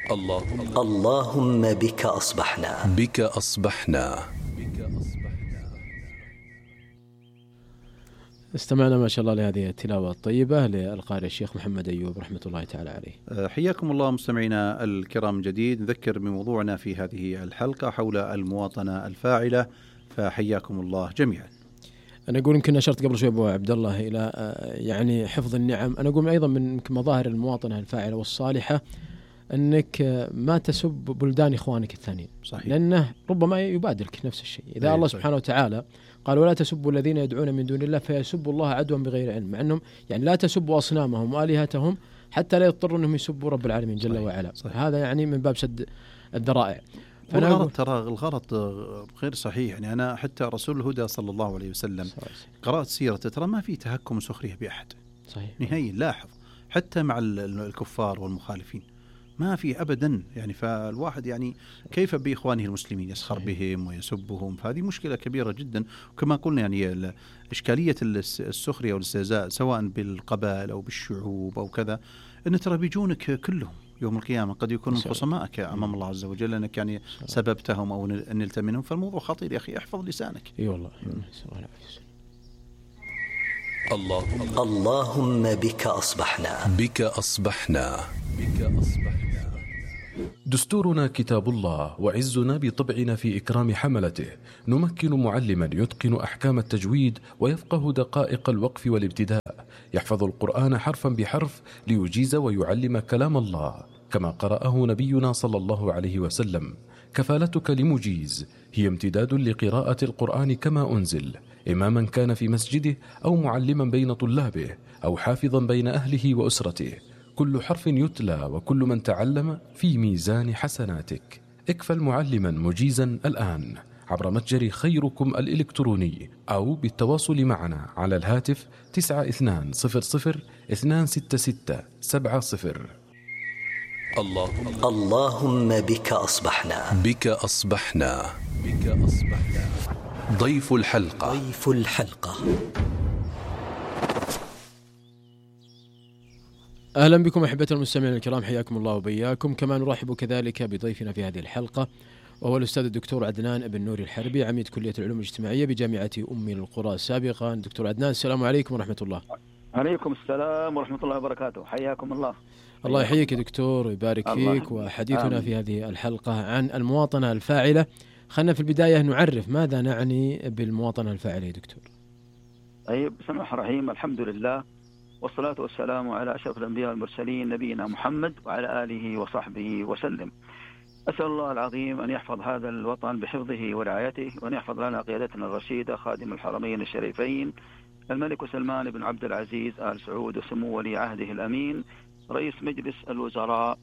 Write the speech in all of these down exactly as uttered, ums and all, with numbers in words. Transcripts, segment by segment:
اللهم اللهم بك أصبحنا بك أصبحنا. استمعنا ما شاء الله لهذه التلاوة الطيبة للقارئ الشيخ محمد أيوب رحمة الله تعالى عليه. حياكم الله مستمعينا الكرام جديد. نذكر بموضوعنا في هذه الحلقة حول المواطنة الفاعلة، فحياكم الله جميعا. أنا أقول يمكن أشرت قبل شوي أبو عبد الله إلى يعني حفظ النعم. أنا أقول أيضا من مظاهر المواطنة الفاعلة والصالحة أنك ما تسب بلدان إخوانك الثانيين، صحيح. لأنه ربما يبادلك نفس الشيء. إذا الله صحيح. سبحانه وتعالى قال ولا تسبوا الذين يدعون من دون الله فيسبوا الله عدوا بغير علم، مع أنهم يعني لا تسبوا أصنامهم وآلهتهم حتى لا يضطروا أنهم يسبوا رب العالمين جل صحيح. وعلا. صحيح. هذا يعني من باب سد الذرائع. والغرض ترى الغرض غير صحيح. يعني أنا حتى رسول الهدى صلى الله عليه وسلم صحيح. قرأت سيرته ترى ما في تهكم وسخرية بأحد صحيح نهائيا. لاحظ حتى مع الكفار والمخالفين ما في أبدا. يعني فالواحد يعني كيف بإخوانه المسلمين يسخر بهم ويسبهم، فهذه مشكلة كبيرة جدا. وكما قلنا يعني إشكالية السخرية والاستهزاء سواء بالقبائل أو بالشعوب أو كذا، إن ترى بيجونك كلهم يوم القيامة قد يكونوا خصمائك أمام الله عز وجل أنك يعني سببتهم أو نلت منهم. فالموضوع خطير يا أخي، احفظ لسانك. اي والله. اللهم اللهم بك أصبحنا بك أصبحنا بك أصبحنا. دستورنا كتاب الله، وعزنا بطبعنا في إكرام حملته. نمكن معلما يتقن أحكام التجويد ويفقه دقائق الوقف والابتداء، يحفظ القرآن حرفا بحرف ليجيز ويعلم كلام الله كما قرأه نبينا صلى الله عليه وسلم. كفالتك لمجيز هي امتداد لقراءة القرآن كما أنزل، إماما كان في مسجده أو معلما بين طلابه أو حافظا بين أهله وأسرته. كل حرف يتلى وكل من تعلم في ميزان حسناتك. اكفل معلما مجيزا الآن عبر متجر خيركم الإلكتروني أو بالتواصل معنا على الهاتف تسعة اثنان صفر صفر اثنان ستة ستة سبعة صفر. اللهم اللهم بك أصبحنا بك أصبحنا بك أصبحنا. ضيف الحلقة ضيف الحلقة. أهلا بكم أحبة المستمعين الكرام، حياكم الله وبياكم. كما نرحب كذلك بضيفنا في هذه الحلقة وهو الأستاذ الدكتور عدنان بن نوري الحربي، عميد كلية العلوم الاجتماعية بجامعة أم القرى سابقا. دكتور عدنان السلام عليكم ورحمة الله. عليكم السلام ورحمة الله وبركاته، حياكم الله. الله يحييك يا دكتور ويبارك فيك. وحديثنا آمين. في هذه الحلقة عن المواطنة الفاعلة. خلنا في البداية نعرف ماذا نعني بالمواطنة الفاعلة يا دكتور. طيب، بسم الله الرحمن الرحيم، الحمد لله والصلاة والسلام على أشرف الأنبياء والمرسلين نبينا محمد وعلى آله وصحبه وسلم. أسأل الله العظيم أن يحفظ هذا الوطن بحفظه ورعايته، وأن يحفظ لنا قيادتنا الرشيدة خادم الحرمين الشريفين الملك سلمان بن عبد العزيز آل سعود وسمو ولي عهده الأمين رئيس مجلس الوزراء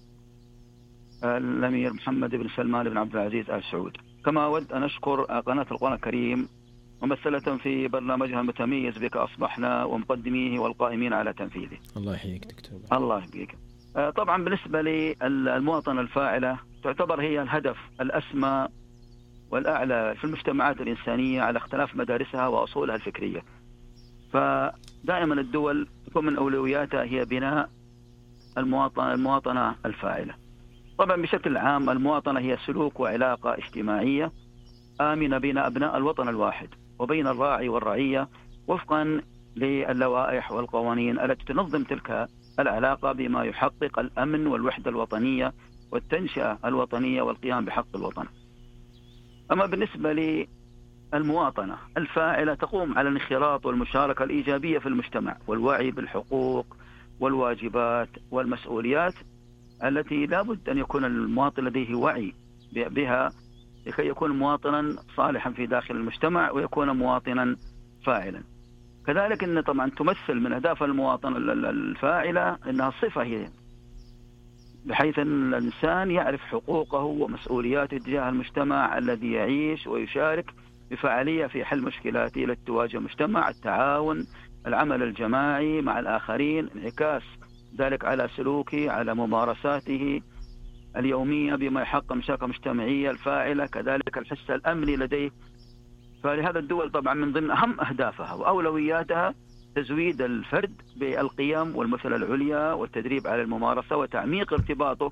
الأمير محمد بن سلمان بن عبد العزيز آل سعود. كما أود أن أشكر قناة القرآن الكريم ممثلة في برنامجها المتميز بك أصبحنا ومقدميه والقائمين على تنفيذه. الله يحييك دكتور. الله يحييك. طبعا بالنسبة للمواطنة الفاعلة تعتبر هي الهدف الأسمى والأعلى في المجتمعات الإنسانية على اختلاف مدارسها وأصولها الفكرية. فدائما الدول تكون من أولوياتها هي بناء المواطنة, المواطنة الفاعلة. طبعا بشكل عام المواطنة هي سلوك وعلاقة اجتماعية آمنة بين أبناء الوطن الواحد وبين الراعي والرعية وفقا للوائح والقوانين التي تنظم تلك العلاقة بما يحقق الأمن والوحدة الوطنية والتنشئة الوطنية والقيام بحق الوطن. أما بالنسبة للمواطنة الفاعلة تقوم على الانخراط والمشاركة الإيجابية في المجتمع والوعي بالحقوق والواجبات والمسؤوليات التي لا بد أن يكون المواطن لديه وعي بها لكي يكون مواطنا صالحا في داخل المجتمع ويكون مواطنا فاعلا. كذلك أن طبعا تمثل من أهداف المواطنة الفاعلة أنها صفة هي بحيث أن الإنسان يعرف حقوقه ومسؤولياته تجاه المجتمع الذي يعيش ويشارك بفعالية في حل مشكلاته التي تواجه المجتمع، التعاون، العمل الجماعي مع الآخرين، انعكاس ذلك على سلوكه على ممارساته اليومية بما يحقق مشاكل مجتمعية الفاعلة، كذلك الحس الأمني لديه. فلهذا الدول طبعا من ضمن أهم أهدافها وأولوياتها تزويد الفرد بالقيم والمثل العليا والتدريب على الممارسة وتعميق ارتباطه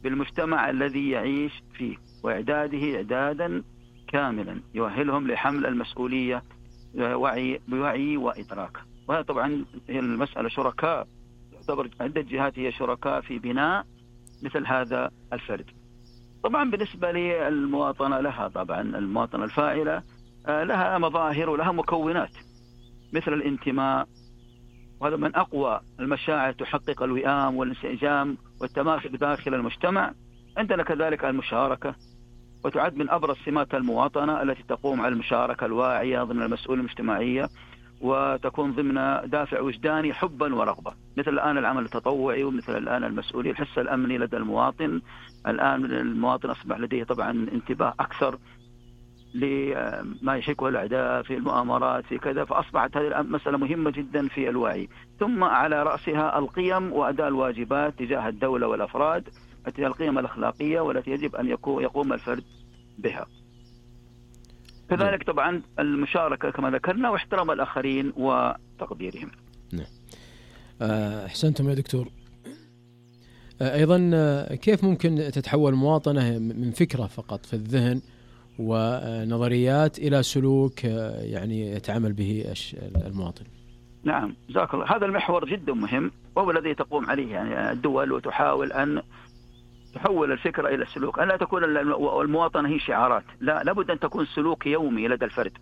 بالمجتمع الذي يعيش فيه، وإعداده إعدادا كاملا يؤهلهم لحمل المسؤولية وعي بوعي وإدراك. وهذا طبعا هي المسألة شركاء، تعتبر عدة جهات هي شركاء في بناء مثل هذا الفرد. طبعا بالنسبة للمواطنة لها طبعا المواطنة الفاعلة لها مظاهر ولها مكونات مثل الانتماء، وهذا من أقوى المشاعر تحقق الوئام والانسجام والتماسك داخل المجتمع. عندنا كذلك المشاركة، وتعد من أبرز سمات المواطنة التي تقوم على المشاركة الواعية ضمن المسؤولية المجتمعية، وتكون ضمن دافع وجداني حبا ورغبة، مثل الآن العمل التطوعي، ومثل الآن المسؤولية الحس الأمني لدى المواطن. الآن المواطن أصبح لديه طبعا انتباه أكثر لما يشكوه الأعداء في المؤامرات في كذا، فأصبحت هذه المسألة مهمة جدا في الوعي. ثم على رأسها القيم وأداء الواجبات تجاه الدولة والأفراد، القيم الأخلاقية والتي يجب أن يقوم الفرد بها. كذلك طبعا المشاركة كما ذكرنا، واحترام الآخرين وتقديرهم. نعم. أحسنتم يا دكتور. أيضا كيف ممكن تتحول المواطنة من فكرة فقط في الذهن ونظريات إلى سلوك يعني يتعامل به المواطن؟ نعم جزاك الله. هذا المحور جدا مهم، وهو الذي تقوم عليه يعني الدول، وتحاول أن تحول الفكرة إلى السلوك، أن لا تكون المواطنة هي شعارات، لا، لابد أن تكون سلوك يومي لدى الفرد.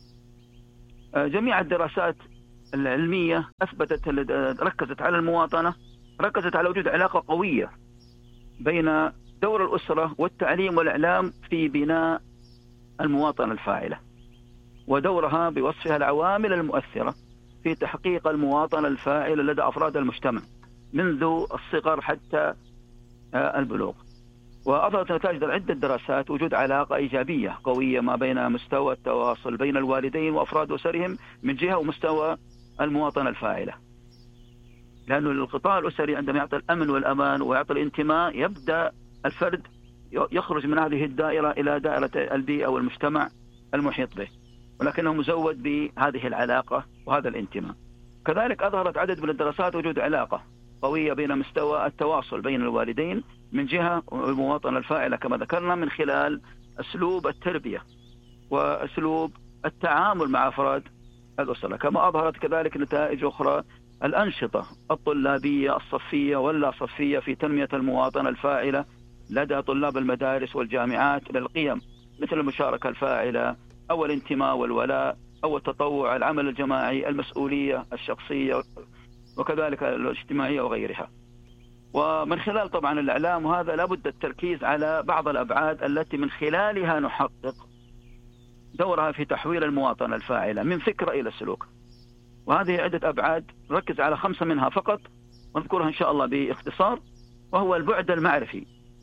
جميع الدراسات العلمية أثبتت، ركزت على المواطنة، ركزت على وجود علاقة قوية بين دور الأسرة والتعليم والإعلام في بناء المواطنة الفاعلة، ودورها بوصفها العوامل المؤثرة في تحقيق المواطنة الفاعلة لدى أفراد المجتمع منذ الصغر حتى البلوغ. وأظهرت نتائج عدة دراسات وجود علاقة إيجابية قوية ما بين مستوى التواصل بين الوالدين وأفراد أسرهم من جهة، ومستوى المواطنة الفاعلة، لأنه القطاع الأسري عندما يعطي الأمن والأمان ويعطي الانتماء، يبدأ الفرد يخرج من هذه الدائرة إلى دائرة البيئة والمجتمع المحيط به، ولكنه مزود بهذه العلاقة وهذا الانتماء. كذلك أظهرت عدد من الدراسات وجود علاقة قوية بين مستوى التواصل بين الوالدين من جهة، والمواطنة الفاعلة كما ذكرنا من خلال أسلوب التربية وأسلوب التعامل مع أفراد الأسرة. كما أظهرت كذلك نتائج أخرى الأنشطة الطلابية الصفية واللا صفية في تنمية المواطنة الفاعلة لدى طلاب المدارس والجامعات للقيم مثل المشاركة الفاعلة أو الانتماء والولاء أو التطوع، العمل الجماعي، المسؤولية الشخصية، وكذلك الاجتماعية وغيرها. ومن خلال طبعا الإعلام، وهذا لابد التركيز على بعض الأبعاد التي من خلالها نحقق دورها في تحويل المواطنة الفاعلة من فكرة إلى سلوك. وهذه عدة أبعاد، ركز على خمسة منها فقط ونذكرها إن شاء الله باختصار. وهو البعد المعرفي،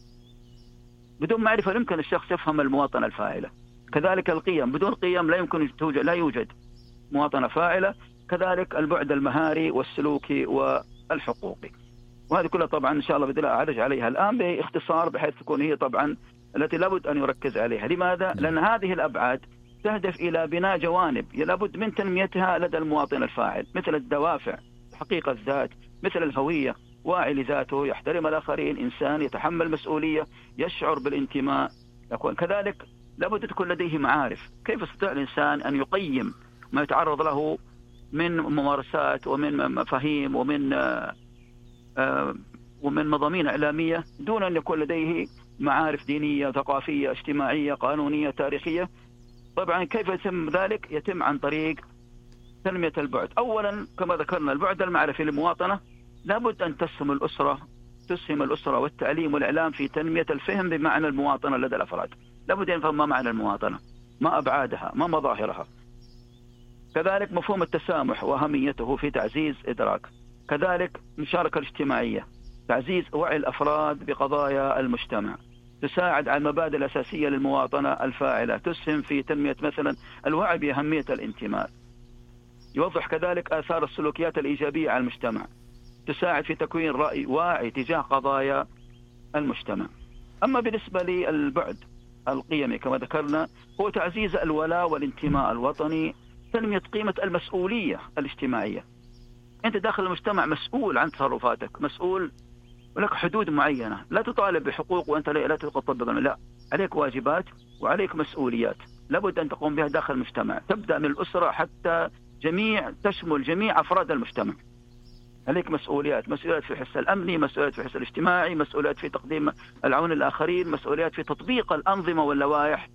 بدون معرفة لا يمكن الشخص يفهم المواطنة الفاعلة. كذلك القيم، بدون قيم لا يمكن توجد لا يوجد مواطنة فاعلة. كذلك البعد المهاري والسلوكي والحقوقي. وهذه كلها طبعا إن شاء الله بدي أعرج عليها الآن باختصار، بحيث تكون هي طبعا التي لابد أن يركز عليها. لماذا؟ لأن هذه الأبعاد تهدف إلى بناء جوانب لابد من تنميتها لدى المواطن الفاعل، مثل الدوافع، تحقيق الذات، مثل الهوية، واعي لذاته، يحترم الآخرين، إنسان يتحمل مسؤولية، يشعر بالانتماء. كذلك لابد تكون لديه معارف، كيف يستطيع الإنسان أن يقيم ما يتعرض له من ممارسات ومن مفاهيم ومن آه ومن مضامين إعلامية دون أن يكون لديه معارف دينية، ثقافية، اجتماعية، قانونية، تاريخية. طبعا كيف يتم ذلك؟ يتم عن طريق تنمية البعد. أولا كما ذكرنا البعد المعرفي للمواطنة، لابد أن تسهم الأسرة تسهم الأسرة والتعليم والإعلام في تنمية الفهم بمعنى المواطنة لدى الأفراد. لابد أن يفهم ما معنى المواطنة، ما أبعادها، ما مظاهرها. كذلك مفهوم التسامح وأهميته في تعزيز إدراك. كذلك المشاركة الاجتماعية، تعزيز وعي الأفراد بقضايا المجتمع، تساعد على المبادئ الأساسية للمواطنة الفاعلة، تسهم في تنمية مثلا الوعي بأهمية الانتماء. يوضح كذلك آثار السلوكيات الإيجابية على المجتمع، تساعد في تكوين رأي واعي تجاه قضايا المجتمع. أما بالنسبة للبعد القيمي كما ذكرنا، هو تعزيز الولاء والانتماء الوطني، تنمية قيمة المسؤولية الاجتماعية. أنت داخل المجتمع مسؤول عن تصرفاتك، مسؤول ولك حدود معينة، لا تطالب بحقوق وأنت لا تطبق، لا، عليك واجبات وعليك مسؤوليات لابد أن تقوم بها داخل المجتمع، تبدأ من الأسرة حتى جميع تشمل جميع أفراد المجتمع. عليك مسؤوليات، مسؤوليات في الحس الأمني، مسؤوليات في الحس الاجتماعي، مسؤوليات في تقديم العون للآخرين، مسؤوليات في تطبيق الأنظمة واللوائح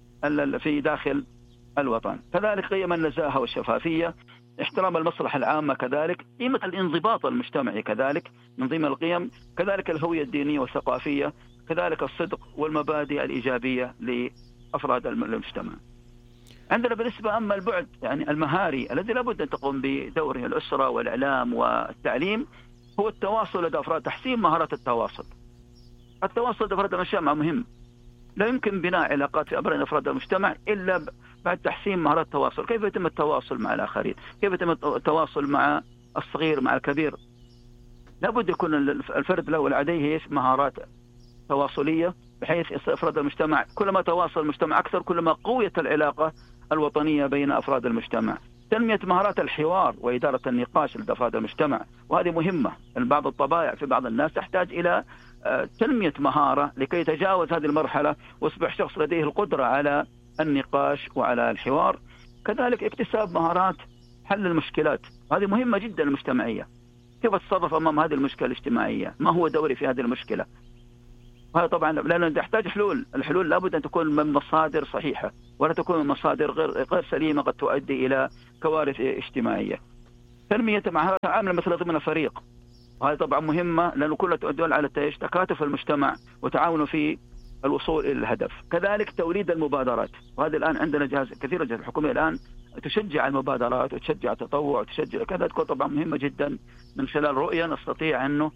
في داخل الوطن. كذلك قيم النزاهة والشفافية، احترام المصلحة العامة، كذلك قيمة الانضباط المجتمعي، كذلك من ضمن القيم، كذلك الهوية الدينية والثقافية، كذلك الصدق والمبادئ الإيجابية لأفراد المجتمع. عندنا بالنسبة أما البعد يعني المهاري الذي لابد أن تقوم بدوره الأسرة والإعلام والتعليم، هو التواصل لدى أفراد، تحسين مهارات التواصل. التواصل لدى أفراد المجتمع مهم، لا يمكن بناء علاقات في أبرز أفراد المجتمع إلا بعد تحسين مهارات التواصل. كيف يتم التواصل مع الآخرين؟ كيف يتم التواصل مع الصغير مع الكبير؟ لابد يكون الفرد له لديه مهارات تواصلية بحيث أفراد المجتمع كلما تواصل المجتمع أكثر كلما قويت العلاقة الوطنية بين أفراد المجتمع. تنمية مهارات الحوار وإدارة النقاش لدى أفراد المجتمع، وهذه مهمة. بعض الطبائع في بعض الناس تحتاج إلى تنمية مهارة لكي يتجاوز هذه المرحلة ويصبح شخص لديه القدرة على النقاش وعلى الحوار. كذلك اكتساب مهارات حل المشكلات، هذه مهمة جدا المجتمعية. كيف أتصرف أمام هذه المشكلة الاجتماعية؟ ما هو دوري في هذه المشكلة؟ وهذا طبعا لأنه تحتاج حلول. الحلول لابد أن تكون من مصادر صحيحة ولا تكون من مصادر غير غير سليمة قد تؤدي إلى كوارث اجتماعية. تنمية مهارات العمل مثل ضمن فريق، وهذا طبعا مهمة لأنه كلها تدل على تكاتف المجتمع وتعاونه في الوصول إلى الهدف. كذلك توليد المبادرات، وهذا الآن عندنا جهاز كثير الجهات الحكومية الآن تشجع المبادرات وتشجع التطوع وتشجع كذا، تكون طبعا مهمة جدا. من خلال رؤية نستطيع أنه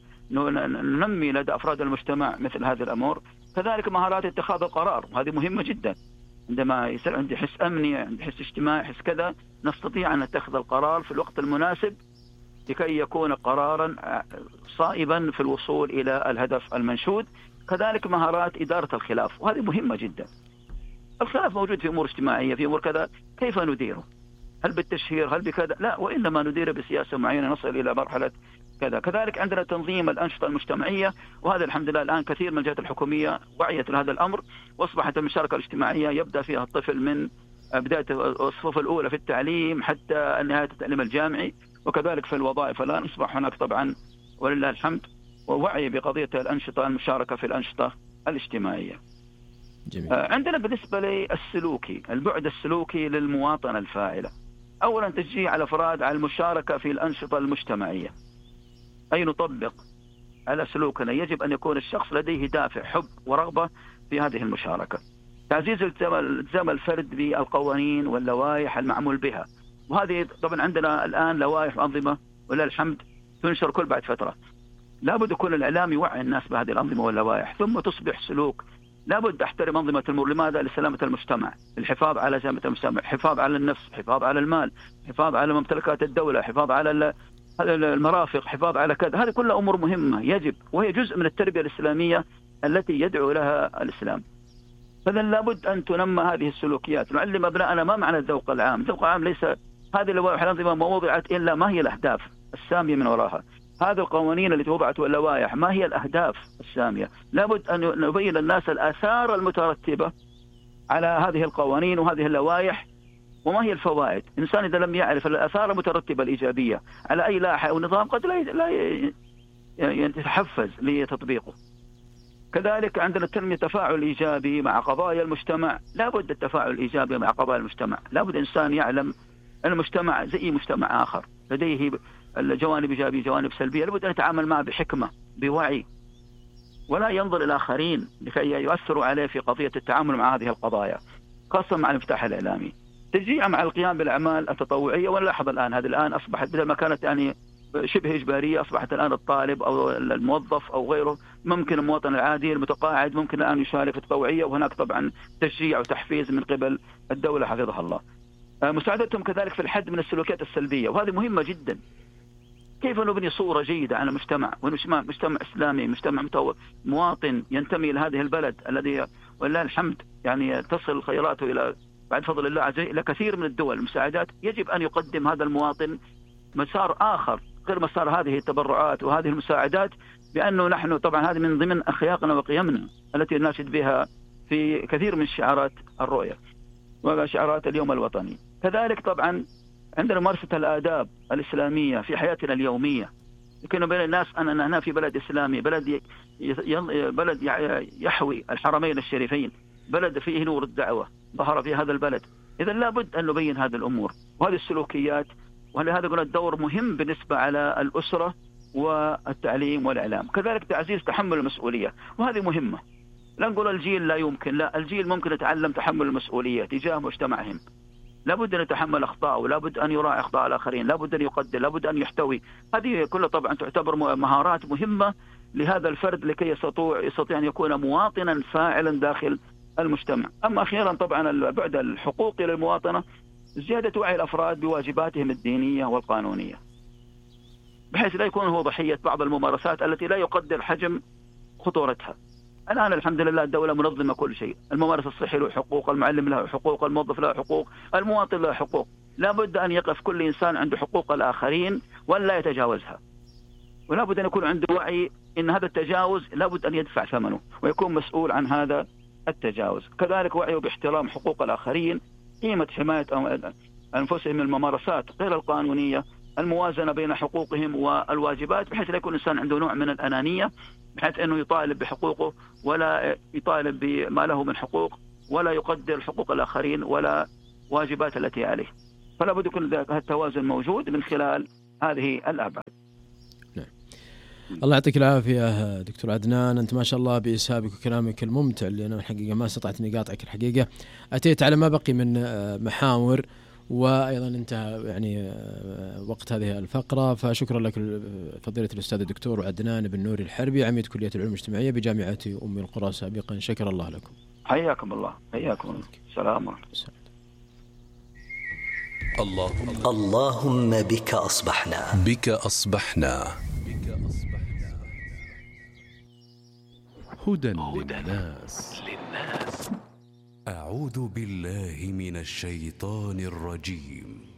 ننمي لدى أفراد المجتمع مثل هذه الأمور. كذلك مهارات اتخاذ القرار، وهذه مهمة جدا. عندما يصير عندي حس أمني، عندي حس اجتماعي، حس كذا، نستطيع أن نتخذ القرار في الوقت المناسب لكي يكون قرارا صائبا في الوصول إلى الهدف المنشود. كذلك مهارات إدارة الخلاف، وهذه مهمة جدا. الخلاف موجود في أمور اجتماعية، في أمور كذا، كيف نديره؟ هل بالتشهير؟ هل بكذا؟ لا، وإنما نديره بسياسة معينة نصل إلى مرحلة كذا. كذلك عندنا تنظيم الأنشطة المجتمعية، وهذا الحمد لله الآن كثير من الجهات الحكومية وعيت لهذا الأمر، وأصبحت المشاركة الاجتماعية يبدأ فيها الطفل من بداية الصفوف الأولى في التعليم حتى نهاية التعليم الجامعي، وكذلك في الوظائف. الآن أصبح هناك طبعا ولله الحمد ووعي بقضية الأنشطة، المشاركة في الأنشطة الاجتماعية. جميل. عندنا بالنسبة للسلوكي، البعد السلوكي للمواطنة الفاعلة. أولا تشجيع الأفراد على المشاركة في الأنشطة المجتمعية، أي نطبق على سلوكنا. يجب أن يكون الشخص لديه دافع حب ورغبة في هذه المشاركة. تعزيز التزام الفرد بالقوانين واللوائح المعمول بها، وهذه طبعا عندنا الآن لوائح وأنظمة ولله الحمد تنشر كل بعد فترة. لابد يكون الإعلام يوعي الناس بهذه الأنظمة واللوائح، ثم تصبح سلوك. لابد أحترم أنظمة المرور. لماذا؟ لسلامة المجتمع، الحفاظ على سلامة المجتمع، حفاظ على النفس، حفاظ على المال، حفاظ على ممتلكات الدولة، حفاظ على المرافق، حفاظ على كذا. هذه كلها أمور مهمة يجب، وهي جزء من التربية الإسلامية التي يدعو لها الإسلام. فإذا لابد أن تنمى هذه السلوكيات، نعلم أبنائنا ما معنى الذوق العام. الذوق العام ليس هذه اللوائح الأنظمة ما وضعت إلا ما هي الأهداف السامية من وراها. هذه القوانين التي وضعت واللوائح ما هي الأهداف السامية. لابد أن نبين للناس الآثار المترتبة على هذه القوانين وهذه اللوائح وما هي الفوائد. الإنسان إذا لم يعرف الآثار المترتبة الإيجابية على أي لائحة أو نظام قد لا لا يتحفز لتطبيقه. كذلك عندنا التنمية تفاعل إيجابي مع قضايا المجتمع. لابد التفاعل الإيجابي مع قضايا المجتمع. لابد الإنسان يعلم أن المجتمع زي مجتمع آخر لديه الجوانب إيجابية جوانب سلبية، لابد أن يتعامل معه بحكمة بوعي، ولا ينظر الآخرين لكي يؤثروا عليه في قضية التعامل مع هذه القضايا، خاصة مع الانفتاح الإعلامي. تشجيع مع القيام بالأعمال التطوعية. ونلاحظ الآن هذه الآن أصبحت بدل ما كانت يعني شبه إجبارية، أصبحت الآن الطالب أو الموظف أو غيره، ممكن المواطن العادي المتقاعد ممكن الآن يشارك في التطوعية، وهناك طبعا تشجيع وتحفيز من قبل الدولة حفظها الله. مساعدتهم كذلك في الحد من السلوكيات السلبية، وهذه مهمة جدا. كيف نبني صورة جيدة عن المجتمع، ونجمع مجتمع إسلامي، مجتمع متو... مواطن ينتمي إلى هذه البلد الذي ولله الحمد يعني تصل خيراته إلى بعد فضل الله عز وجل إلى كثير من الدول المساعدات. يجب أن يقدم هذا المواطن مسار آخر غير مسار هذه التبرعات وهذه المساعدات، بأنه نحن طبعا هذه من ضمن أخلاقنا وقيمنا التي نناشد بها في كثير من شعارات الرؤية وشعارات اليوم الوطني. كذلك طبعا عندنا ممارسة الآداب الإسلامية في حياتنا اليومية، لكن بين الناس أننا هنا في بلد إسلامي، بلد بلد يحوي الحرمين الشريفين، بلد فيه نور الدعوة ظهر في هذا البلد. إذا لابد أن نبين هذه الأمور وهذه السلوكيات، ولهذا قلنا الدور مهم بالنسبة على الأسرة والتعليم والإعلام. كذلك تعزيز تحمل المسؤولية، وهذه مهمة. لا نقول الجيل لا يمكن، لا، الجيل ممكن يتعلم تحمل المسؤولية تجاه مجتمعهم. لابد أن يتحمل أخطاءه، لابد أن يراعي أخطاء الآخرين، لابد أن يقدر، لابد أن يحتوي. هذه كلها طبعا تعتبر مهارات مهمة لهذا الفرد لكي يستطيع يستطيع أن يكون مواطنا فاعلا داخل المجتمع. أما أخيرا طبعا البعد الحقوقي للمواطنة، زيادة وعي الأفراد بواجباتهم الدينية والقانونية، بحيث لا يكون هو ضحية بعض الممارسات التي لا يقدر حجم خطورتها. الآن الحمد لله الدولة منظمة كل شيء، الممارس الصحي له حقوق، المعلم له حقوق، الموظف له حقوق، المواطن له حقوق. لا بد أن يقف كل إنسان عنده حقوق الآخرين ولا يتجاوزها، ولا بد أن يكون عنده وعي إن هذا التجاوز لا بد أن يدفع ثمنه ويكون مسؤول عن هذا التجاوز. كذلك وعيه باحترام حقوق الآخرين، قيمة حماية أنفسهم من الممارسات غير القانونية، الموازنة بين حقوقهم والواجبات، بحيث لا يكون الإنسان عنده نوع من الأنانية بحيث أنه يطالب بحقوقه ولا يطالب بما له من حقوق، ولا يقدر حقوق الآخرين ولا واجبات التي عليه. فلا بد يكون هذا التوازن موجود من خلال هذه الأبعاد. نعم. الله يعطيك العافية دكتور عدنان، أنت ما شاء الله بإسهابك وكلامك الممتع اللي أنا الحقيقة ما استطعت أني أقاطعك. الحقيقة أتيت على ما بقي من محاور، وأيضا انتهى يعني وقت هذه الفقرة، فشكرا لك فضيلة الأستاذ الدكتور عدنان بن نوري الحربي، عميد كلية العلوم الاجتماعية بجامعة أم القرى سابقا. شكر الله لكم. حياكم الله. حياكم الله. السلام عليكم. اللهم اللهم بك أصبحنا بك أصبحنا هدى للناس. أعوذ بالله من الشيطان الرجيم.